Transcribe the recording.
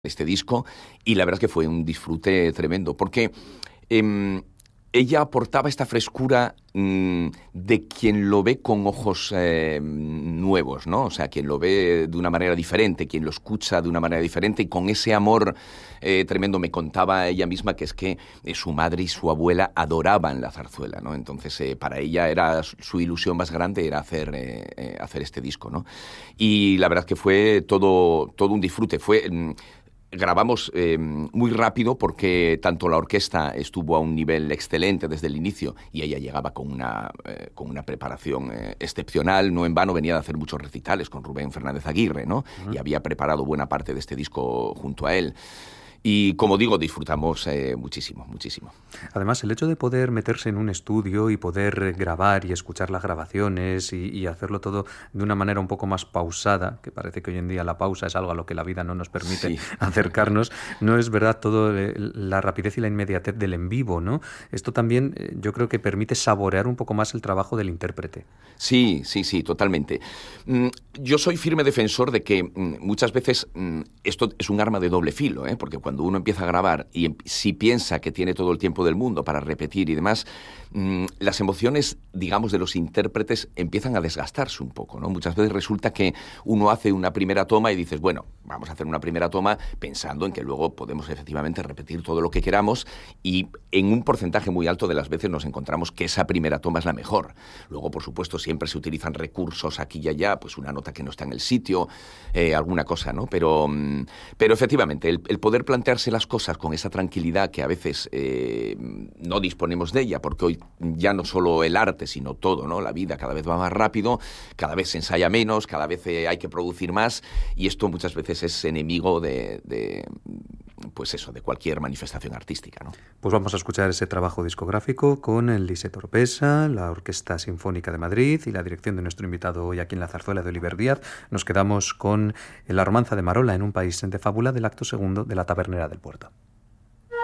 este disco, y la verdad es que fue un disfrute tremendo, porque ella aportaba esta frescura de quien lo ve con ojos nuevos, ¿no? O sea, quien lo ve de una manera diferente, quien lo escucha de una manera diferente, y con ese amor tremendo. Me contaba ella misma que es que su madre y su abuela adoraban la zarzuela, ¿no? Entonces, para ella era su ilusión más grande era hacer este disco, ¿no? Y la verdad que fue todo un disfrute. Grabamos muy rápido porque tanto la orquesta estuvo a un nivel excelente desde el inicio y ella llegaba con una preparación excepcional. No en vano venía de hacer muchos recitales con Rubén Fernández Aguirre, ¿no? Y había preparado buena parte de este disco junto a él. Y, como digo, disfrutamos muchísimo, muchísimo. Además, el hecho de poder meterse en un estudio y poder grabar y escuchar las grabaciones y hacerlo todo de una manera un poco más pausada, que parece que hoy en día la pausa es algo a lo que la vida no nos permite acercarnos, no es verdad todo la rapidez y la inmediatez del en vivo, ¿no? Esto también yo creo que permite saborear un poco más el trabajo del intérprete. Sí, totalmente. Yo soy firme defensor de que muchas veces esto es un arma de doble filo, porque cuando uno empieza a grabar y si piensa que tiene todo el tiempo del mundo para repetir y demás, las emociones, digamos, de los intérpretes empiezan a desgastarse un poco, ¿no? Muchas veces resulta que uno hace una primera toma y dices, bueno, vamos a hacer una primera toma pensando en que luego podemos efectivamente repetir todo lo que queramos, y en un porcentaje muy alto de las veces nos encontramos que esa primera toma es la mejor. Luego, por supuesto, siempre se utilizan recursos aquí y allá, pues una nota que no está en el sitio, alguna cosa, ¿no? Pero efectivamente, el poder plantearse las cosas con esa tranquilidad que a veces no disponemos de ella, porque hoy ya no solo el arte, sino todo, ¿no? La vida cada vez va más rápido, cada vez se ensaya menos, cada vez hay que producir más, y esto muchas veces es enemigo de cualquier manifestación artística, ¿no? Pues vamos a escuchar ese trabajo discográfico con el Lisette Oropesa, la Orquesta Sinfónica de Madrid y la dirección de nuestro invitado hoy aquí en La Zarzuela, de Oliver Díaz. Nos quedamos con La romanza de Marola en un país de fábula, del acto segundo de La tabernera del Puerto.